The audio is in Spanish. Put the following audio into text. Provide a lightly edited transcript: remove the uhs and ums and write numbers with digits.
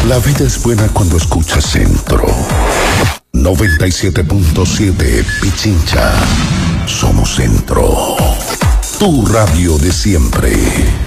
La vida es buena cuando escuchas Centro. 97.7 Pichincha. Somos Centro. Tu radio de siempre.